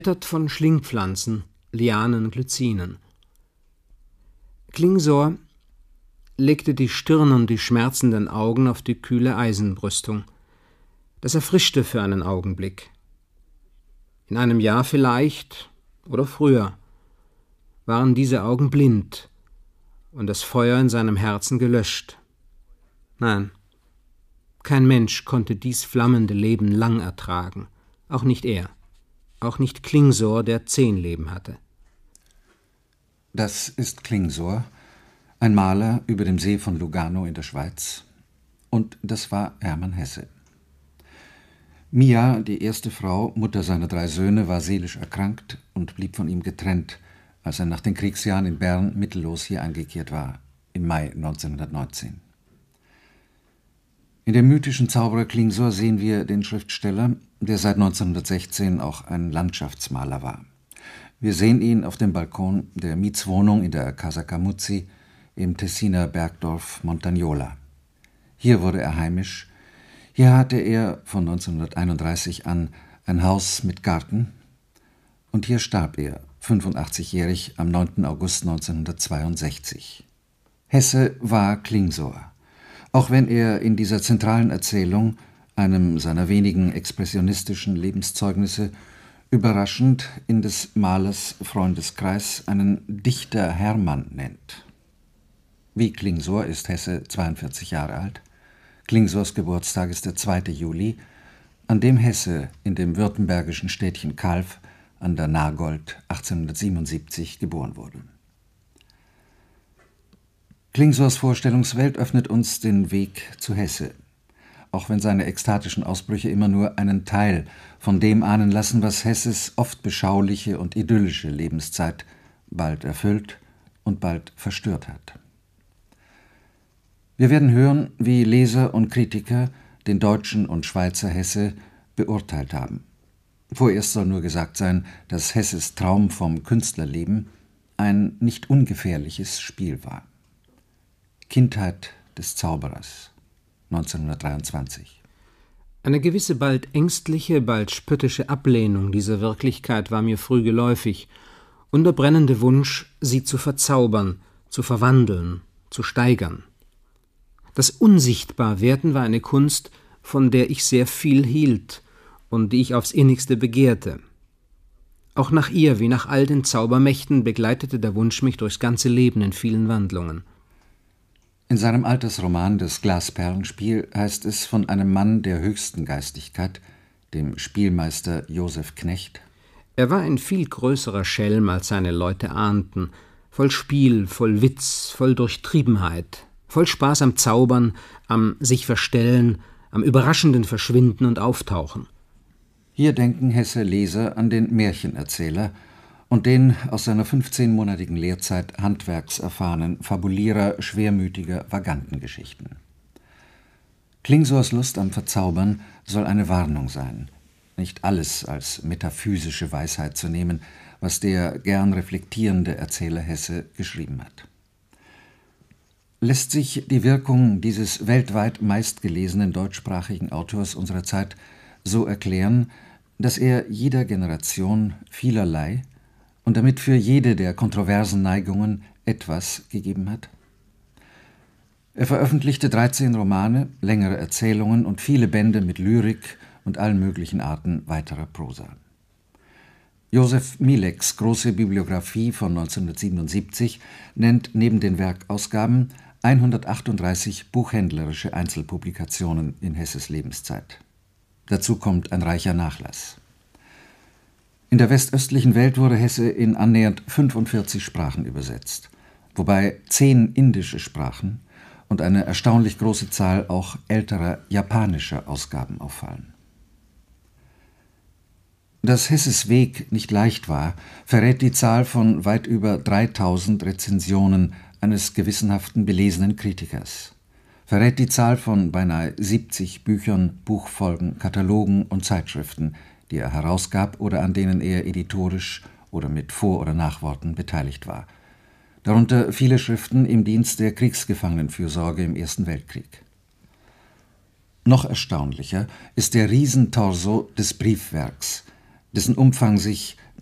Von Schlingpflanzen, Lianen, Glycinen. Klingsor legte die Stirn und die schmerzenden Augen auf die kühle Eisenbrüstung. Das erfrischte für einen Augenblick. In einem Jahr vielleicht, oder früher, waren diese Augen blind und das Feuer in seinem Herzen gelöscht. Nein, kein Mensch konnte dies flammende Leben lang ertragen, auch nicht er. Auch nicht Klingsor, der 10 Leben hatte. Das ist Klingsor, ein Maler über dem See von Lugano in der Schweiz. Und das war Hermann Hesse. Mia, die erste Frau, Mutter seiner 3 Söhne, war seelisch erkrankt und blieb von ihm getrennt, als er nach den Kriegsjahren in Bern mittellos hier eingekehrt war, im Mai 1919. In dem mythischen Zauberer Klingsor sehen wir den Schriftsteller, der seit 1916 auch ein Landschaftsmaler war. Wir sehen ihn auf dem Balkon der Mietswohnung in der Casa Camuzzi im Tessiner Bergdorf Montagnola. Hier wurde er heimisch. Hier hatte er von 1931 an ein Haus mit Garten. Und hier starb er, 85-jährig, am 9. August 1962. Hesse war Klingsor. Auch wenn er in dieser zentralen Erzählung, einem seiner wenigen expressionistischen Lebenszeugnisse, überraschend in des Malers Freundeskreis einen Dichter Hermann nennt. Wie Klingsor ist Hesse 42 Jahre alt. Klingsors Geburtstag ist der 2. Juli, an dem Hesse in dem württembergischen Städtchen Calw an der Nagold 1877 geboren wurde. Klingsors Vorstellungswelt öffnet uns den Weg zu Hesse, auch wenn seine ekstatischen Ausbrüche immer nur einen Teil von dem ahnen lassen, was Hesses oft beschauliche und idyllische Lebenszeit bald erfüllt und bald verstört hat. Wir werden hören, wie Leser und Kritiker den deutschen und Schweizer Hesse beurteilt haben. Vorerst soll nur gesagt sein, dass Hesses Traum vom Künstlerleben ein nicht ungefährliches Spiel war. Kindheit des Zauberers, 1923. Eine gewisse bald ängstliche, bald spöttische Ablehnung dieser Wirklichkeit war mir früh geläufig und der brennende Wunsch, sie zu verzaubern, zu verwandeln, zu steigern. Das Unsichtbarwerden war eine Kunst, von der ich sehr viel hielt und die ich aufs Innigste begehrte. Auch nach ihr, wie nach all den Zaubermächten, begleitete der Wunsch mich durchs ganze Leben in vielen Wandlungen. In seinem Altersroman »Das Glasperlenspiel« heißt es von einem Mann der höchsten Geistigkeit, dem Spielmeister Josef Knecht: Er war ein viel größerer Schelm, als seine Leute ahnten, voll Spiel, voll Witz, voll Durchtriebenheit, voll Spaß am Zaubern, am sich verstellen, am überraschenden Verschwinden und Auftauchen. Hier denken Hesse-Leser an den Märchenerzähler und den aus seiner 15-monatigen Lehrzeit handwerkserfahrenen Fabulierer schwermütiger Vagantengeschichten. Klingsors Lust am Verzaubern soll eine Warnung sein, nicht alles als metaphysische Weisheit zu nehmen, was der gern reflektierende Erzähler Hesse geschrieben hat. Lässt sich die Wirkung dieses weltweit meistgelesenen deutschsprachigen Autors unserer Zeit so erklären, dass er jeder Generation vielerlei und damit für jede der kontroversen Neigungen etwas gegeben hat? Er veröffentlichte 13 Romane, längere Erzählungen und viele Bände mit Lyrik und allen möglichen Arten weiterer Prosa. Josef Mielecks große Bibliographie von 1977 nennt neben den Werkausgaben 138 buchhändlerische Einzelpublikationen in Hesses Lebenszeit. Dazu kommt ein reicher Nachlass. In der westöstlichen Welt wurde Hesse in annähernd 45 Sprachen übersetzt, wobei 10 indische Sprachen und eine erstaunlich große Zahl auch älterer japanischer Ausgaben auffallen. Dass Hesses Weg nicht leicht war, verrät die Zahl von weit über 3000 Rezensionen eines gewissenhaften, belesenen Kritikers, verrät die Zahl von beinahe 70 Büchern, Buchfolgen, Katalogen und Zeitschriften, die er herausgab oder an denen er editorisch oder mit Vor- oder Nachworten beteiligt war. Darunter viele Schriften im Dienst der Kriegsgefangenenfürsorge im Ersten Weltkrieg. Noch erstaunlicher ist der Riesentorso des Briefwerks, dessen Umfang sich